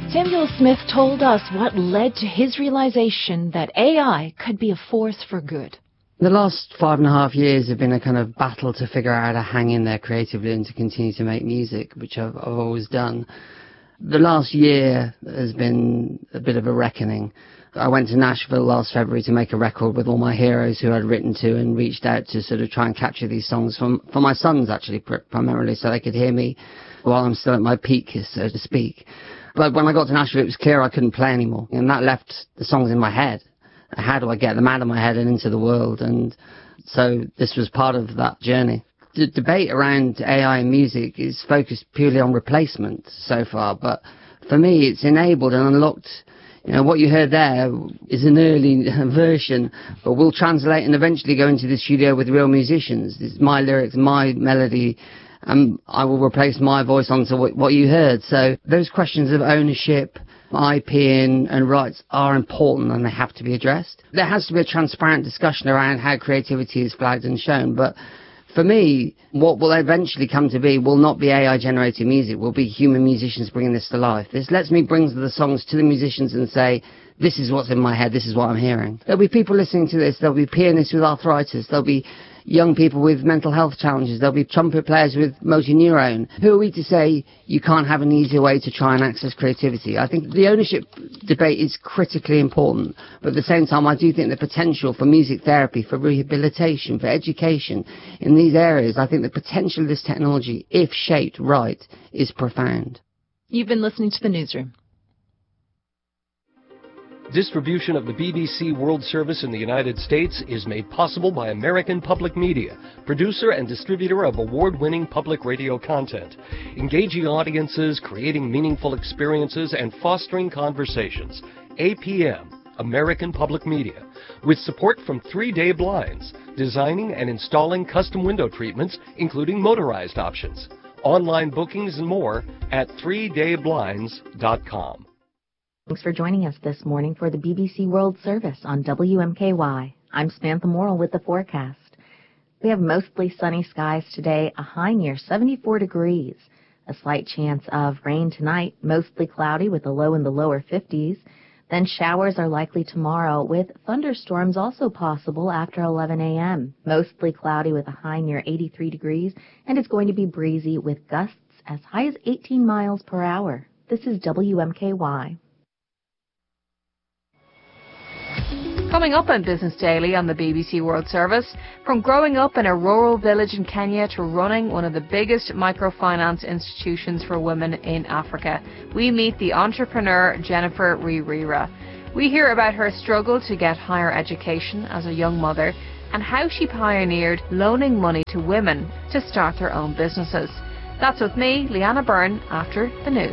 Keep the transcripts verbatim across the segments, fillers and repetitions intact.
Samuel Smith told us what led to his realization that A I could be a force for good. The last five and a half years have been a kind of battle to figure out how to hang in there creatively and to continue to make music, which I've, I've always done. The last year has been a bit of a reckoning. I went to Nashville last February to make a record with all my heroes who I'd written to and reached out to sort of try and capture these songs from, for my sons, actually, primarily, so they could hear me while I'm still at my peak, so to speak. But when I got to Nashville, it was clear I couldn't play anymore, and that left the songs in my head. How do I get them out of my head and into the world? And so this was part of that journey. The debate around A I and music is focused purely on replacement so far, but for me it's enabled and unlocked. You know, what you heard there is an early version, but we'll translate and eventually go into the studio with real musicians. It's my lyrics, my melody, and I will replace my voice onto what you heard. So those questions of ownership, I P and, and rights are important, and they have to be addressed. There has to be a transparent discussion around how creativity is flagged and shown, but for me, what will eventually come to be will not be A I-generated music, will be human musicians bringing this to life. This lets me bring the songs to the musicians and say, this is what's in my head, this is what I'm hearing. There'll be people listening to this, there'll be pianists with arthritis, there'll be young people with mental health challenges, there'll be trumpet players with motor neurone. Who are we to say you can't have an easier way to try and access creativity? I think the ownership debate is critically important, but at the same time I do think the potential for music therapy, for rehabilitation, for education in these areas, I think the potential of this technology, if shaped right, is profound. You've been listening to The Newsroom. Distribution of the B B C World Service in the United States is made possible by American Public Media, producer and distributor of award-winning public radio content, engaging audiences, creating meaningful experiences, and fostering conversations. A P M, American Public Media, with support from Three Day Blinds, designing and installing custom window treatments, including motorized options. Online bookings and more at three day blinds dot com. Thanks for joining us this morning for the B B C World Service on W M K Y. I'm Samantha Morrill with the forecast. We have mostly sunny skies today, a high near seventy-four degrees. A slight chance of rain tonight, mostly cloudy with a low in the lower fifties. Then showers are likely tomorrow with thunderstorms also possible after eleven a m Mostly cloudy with a high near eighty-three degrees, and it's going to be breezy with gusts as high as eighteen miles per hour. This is W M K Y. Coming up on Business Daily on the B B C World Service, from growing up in a rural village in Kenya to running one of the biggest microfinance institutions for women in Africa, we meet the entrepreneur Jennifer Ririra. We hear about her struggle to get higher education as a young mother and how she pioneered loaning money to women to start their own businesses. That's with me, Leanna Byrne, after the news.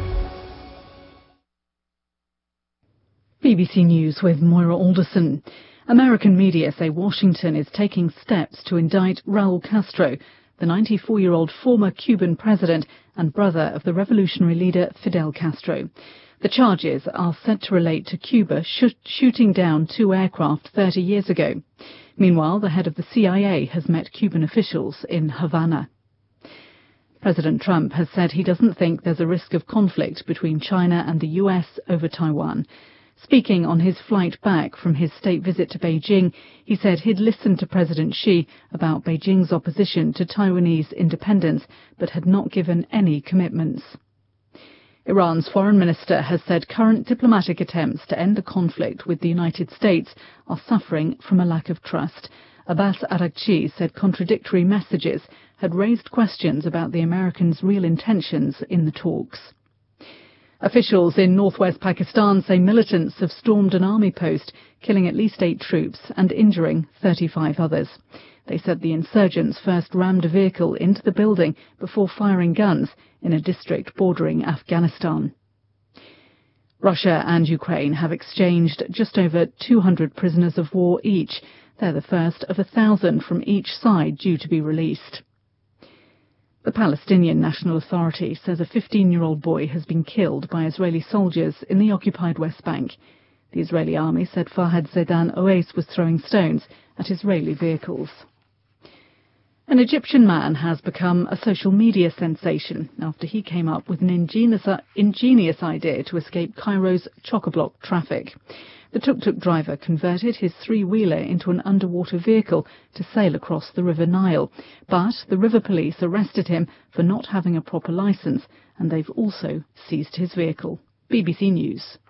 B B C News with Moira Alderson. American media say Washington is taking steps to indict Raul Castro, the ninety-four-year-old former Cuban president and brother of the revolutionary leader Fidel Castro. The charges are said to relate to Cuba sh- shooting down two aircraft thirty years ago. Meanwhile, the head of the C I A has met Cuban officials in Havana. President Trump has said he doesn't think there's a risk of conflict between China and the U S over Taiwan. Speaking on his flight back from his state visit to Beijing, he said he'd listened to President Xi about Beijing's opposition to Taiwanese independence, but had not given any commitments. Iran's foreign minister has said current diplomatic attempts to end the conflict with the United States are suffering from a lack of trust. Abbas Araghchi said contradictory messages had raised questions about the Americans' real intentions in the talks. Officials in northwest Pakistan say militants have stormed an army post, killing at least eight troops and injuring thirty-five others. They said the insurgents first rammed a vehicle into the building before firing guns in a district bordering Afghanistan. Russia and Ukraine have exchanged just over two hundred prisoners of war each. They're the first of a thousand from each side due to be released. The Palestinian National Authority says a fifteen-year-old boy has been killed by Israeli soldiers in the occupied West Bank. The Israeli army said Fahad Zedan Oais was throwing stones at Israeli vehicles. An Egyptian man has become a social media sensation after he came up with an ingenious, ingenious idea to escape Cairo's chock-a-block traffic. The tuk-tuk driver converted his three-wheeler into an underwater vehicle to sail across the River Nile. But the river police arrested him for not having a proper licence, and they've also seized his vehicle. B B C News.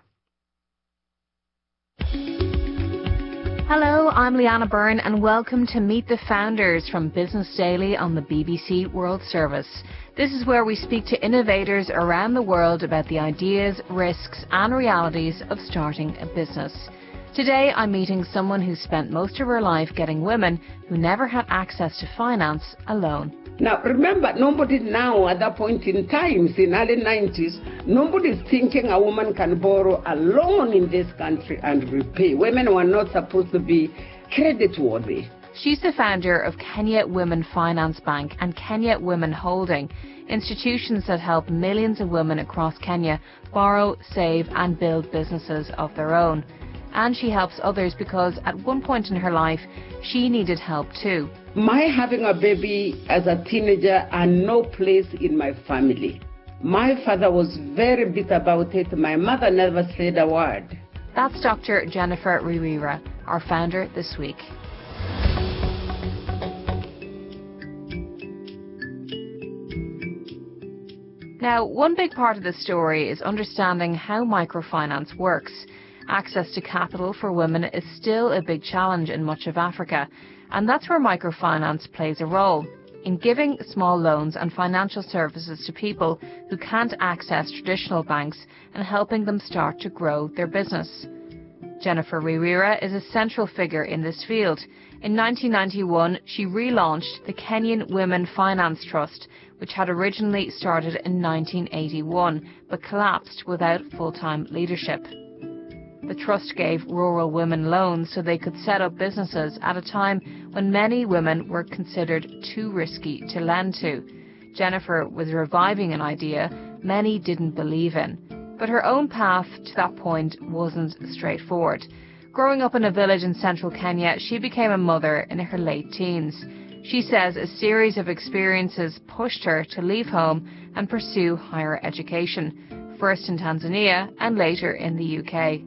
Hello, I'm Leanna Byrne and welcome to Meet the Founders from Business Daily on the B B C World Service. This is where we speak to innovators around the world about the ideas, risks and realities of starting a business. Today I'm meeting someone who spent most of her life getting women who never had access to finance a loan. Now, remember, nobody now at that point in time, in the early nineties, nobody's thinking a woman can borrow a loan in this country and repay. Women were not supposed to be credit-worthy. She's the founder of Kenya Women Finance Bank and Kenya Women Holding, institutions that help millions of women across Kenya borrow, save and build businesses of their own. And she helps others because at one point in her life, she needed help too. My having a baby as a teenager and no place in my family. My father was very bitter about it. My mother never said a word. That's Doctor Jennifer Riwira, our founder this week. Now, one big part of the story is understanding how microfinance works. Access to capital for women is still a big challenge in much of Africa, and that's where microfinance plays a role, in giving small loans and financial services to people who can't access traditional banks and helping them start to grow their business. Jennifer Riwira is a central figure in this field. In nineteen ninety-one, she relaunched the Kenyan Women Finance Trust, which had originally started in nineteen eighty-one, but collapsed without full-time leadership. The trust gave rural women loans so they could set up businesses at a time when many women were considered too risky to lend to. Jennifer was reviving an idea many didn't believe in, but her own path to that point wasn't straightforward. Growing up in a village in central Kenya, she became a mother in her late teens. She says a series of experiences pushed her to leave home and pursue higher education, first in Tanzania and later in the U K.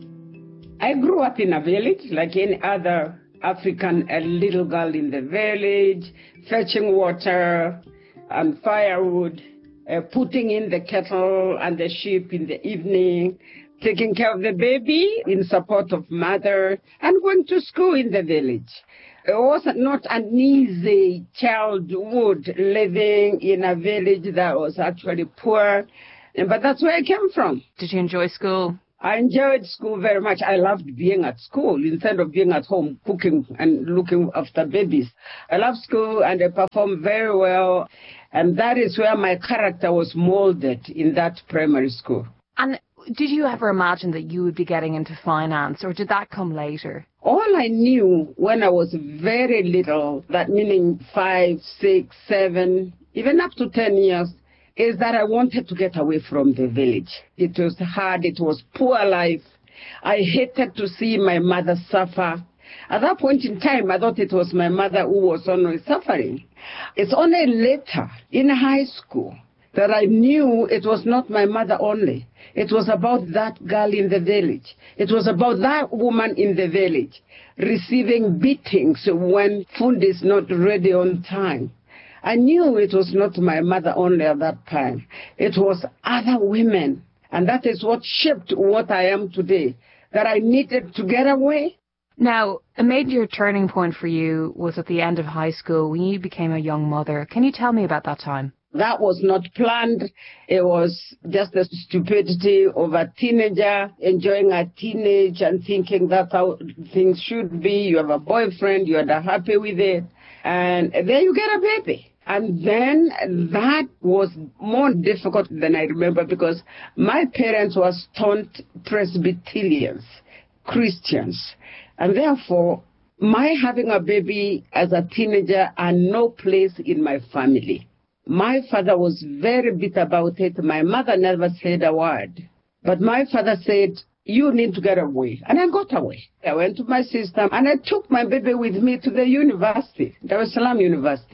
I grew up in a village like any other African a little girl in the village, fetching water and firewood, uh, putting in the kettle and the sheep in the evening, taking care of the baby in support of mother, and going to school in the village. It was not an easy childhood living in a village that was actually poor, but that's where I came from. Did you enjoy school? I enjoyed school very much. I loved being at school instead of being at home cooking and looking after babies. I loved school and I performed very well. And that is where my character was molded, in that primary school. And did you ever imagine that you would be getting into finance, or did that come later? All I knew when I was very little, that meaning five, six, seven, even up to ten years, is that I wanted to get away from the village. It was hard, it was poor life. I hated to see my mother suffer. At that point in time, I thought it was my mother who was only suffering. It's only later, in high school, that I knew it was not my mother only. It was about that girl in the village. It was about that woman in the village receiving beatings when food is not ready on time. I knew it was not my mother only at that time. It was other women. And that is what shaped what I am today, that I needed to get away. Now, a major turning point for you was at the end of high school when you became a young mother. Can you tell me about that time? That was not planned. It was just the stupidity of a teenager enjoying a teenage and thinking that's how things should be. You have a boyfriend, you are happy with it, and then you get a baby. And then that was more difficult than I remember, because my parents were staunch Presbyterians, Christians. And therefore, my having a baby as a teenager had no place in my family. My father was very bitter about it. My mother never said a word. But my father said, you need to get away. And I got away. I went to my sister and I took my baby with me to the university, Dar es Salaam University.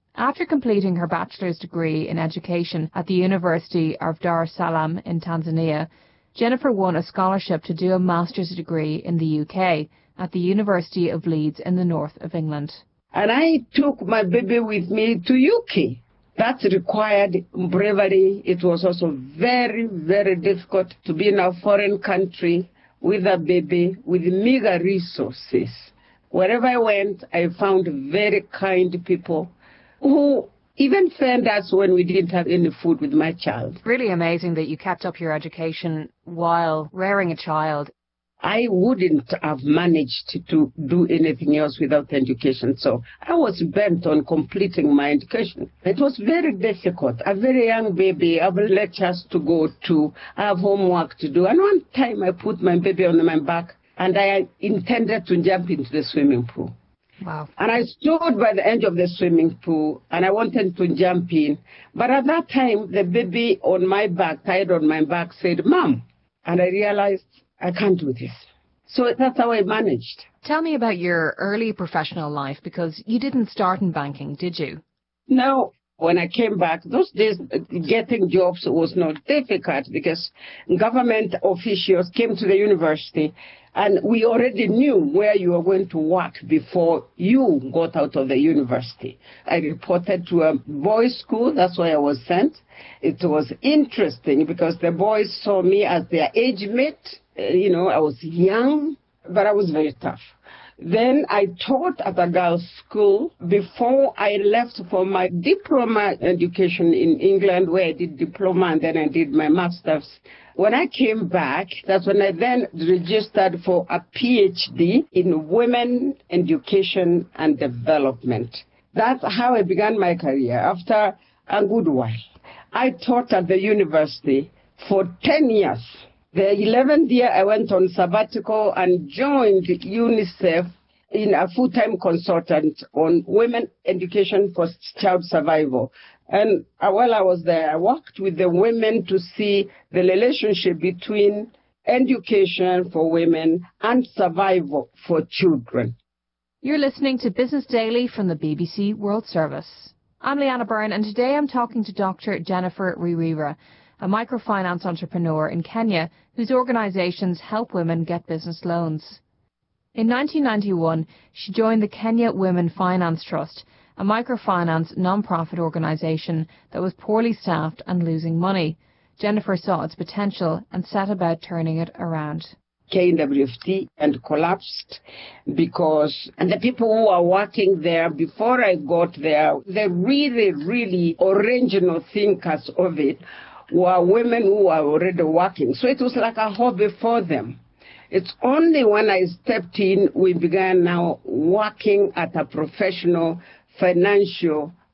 After completing her bachelor's degree in education at the University of Dar es Salaam in Tanzania, Jennifer won a scholarship to do a master's degree in the U K at the University of Leeds in the north of England. And I took my baby with me to U K. That required bravery. It was also very, very difficult to be in a foreign country with a baby with meager resources. Wherever I went, I found very kind people who even fed us when we didn't have any food with my child. Really amazing that you kept up your education while rearing a child. I wouldn't have managed to do anything else without education. So I was bent on completing my education. It was very difficult. A very young baby, I have lectures to go to, I have homework to do. And one time I put my baby on my back and I intended to jump into the swimming pool. Wow. And I stood by the edge of the swimming pool and I wanted to jump in. But at that time, the baby on my back, tied on my back, said, "Mom." And I realized I can't do this. So that's how I managed. Tell me about your early professional life, because you didn't start in banking, did you? No. When I came back, those days getting jobs was not difficult because government officials came to the university and we already knew where you were going to work before you got out of the university. I reported to a boys' school. That's why I was sent. It was interesting because the boys saw me as their age mate. You know, I was young, but I was very tough. Then I taught at a girls' school before I left for my diploma education in England, where I did diploma and then I did my master's. When I came back, that's when I then registered for a PhD in women education and development. That's how I began my career after a good while. I taught at the university for ten years. The eleventh year, I went on sabbatical and joined UNICEF in a full-time consultant on women education for child survival. And uh, while I was there, I worked with the women to see the relationship between education for women and survival for children. You're listening to Business Daily from the B B C World Service. I'm Leanna Byrne, and today I'm talking to Doctor Jennifer Ruiwira, a microfinance entrepreneur in Kenya whose organisations help women get business loans. In nineteen ninety-one, she joined the Kenya Women Finance Trust, a microfinance non-profit organisation that was poorly staffed and losing money. Jennifer saw its potential and set about turning it around. K W F T and collapsed because and the people who were working there before I got there, the really, really original thinkers of it were women who were already working. So it was like a hobby for them. It's only when I stepped in, we began now working at a professional financial